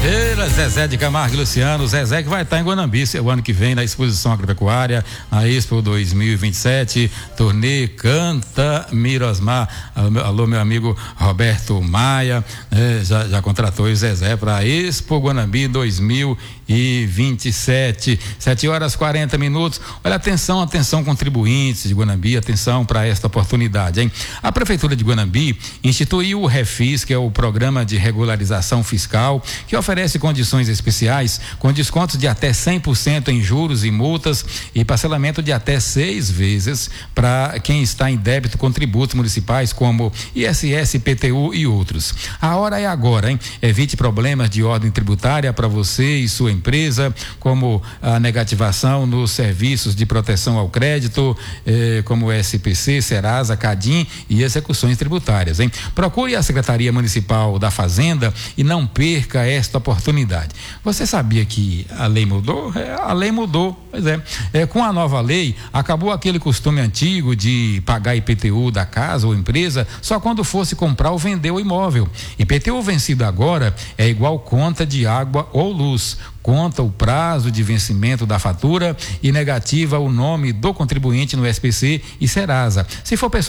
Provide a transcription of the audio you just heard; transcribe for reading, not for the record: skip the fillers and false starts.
Zezé de Camargo e Luciano, Zezé que vai estar em Guanambi o ano que vem na exposição agropecuária, a Expo 2027, turnê Canta Mirosmar. Alô, meu amigo Roberto Maia, já contratou o Zezé para a Expo Guanambi 2027, 7h40. Olha, atenção contribuintes de Guanambi, atenção para esta oportunidade, hein? A Prefeitura de Guanambi instituiu o Refis, que é o Programa de Regularização Fiscal, que oferece condições especiais com descontos de até 100% em juros e multas e parcelamento de até 6 vezes para quem está em débito com tributos municipais como ISS, IPTU e outros. A hora é agora, hein? Evite problemas de ordem tributária para você e sua empresa, como a negativação nos serviços de proteção ao crédito, como SPC, Serasa, Cadim e execuções tributárias, hein? Procure a Secretaria Municipal da Fazenda e não perca esta oportunidade. Você sabia que a lei mudou? A lei mudou, pois é. Com a nova lei, acabou aquele costume antigo de pagar IPTU da casa ou empresa só quando fosse comprar ou vender o imóvel. IPTU vencido agora é igual conta de água ou luz. Conta o prazo de vencimento da fatura e negativa o nome do contribuinte no SPC e Serasa. Se for pessoa